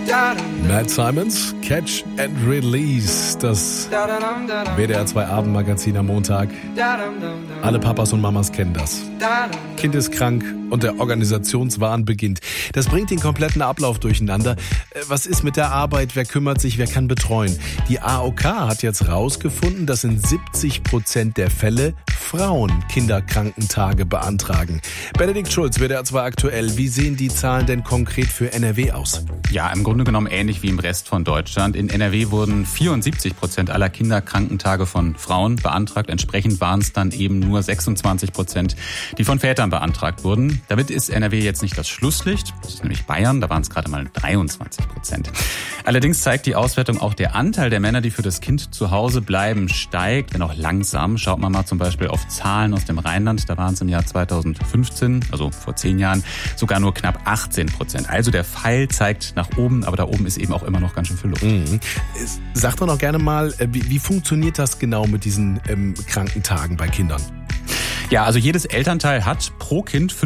Matt Simons, Catch and Release, das WDR 2 Abendmagazin am Montag. Alle Papas und Mamas kennen das. Kind ist krank und der Organisationswahn beginnt. Das bringt den kompletten Ablauf durcheinander. Was ist mit der Arbeit? Wer kümmert sich? Wer kann betreuen? Die AOK hat jetzt rausgefunden, dass in 70% der Fälle Frauen Kinderkrankentage beantragen. Benedikt Schulz, WDR 2 aktuell. Wie sehen die Zahlen denn konkret für NRW aus? Ja, im Grunde genommen ähnlich wie im Rest von Deutschland. In NRW wurden 74% aller Kinderkrankentage von Frauen beantragt. Entsprechend waren es dann eben nur 26%, die von Vätern beantragt wurden. Damit ist NRW jetzt nicht das Schlusslicht. Das ist nämlich Bayern. Da waren es gerade mal 23%. Allerdings zeigt die Auswertung auch, der Anteil der Männer, die für das Kind zu Hause bleiben, steigt, wenn auch langsam. Schaut man mal zum Beispiel auf Zahlen aus dem Rheinland. Da waren es im Jahr 2015, also vor 10 Jahren, sogar nur knapp 18%. Also der Pfeil zeigt nach oben, aber da oben ist eben auch immer noch ganz schön viel Luft. Sag doch noch gerne mal, wie funktioniert das genau mit diesen Krankentagen bei Kindern? Ja, also jedes Elternteil hat pro Kind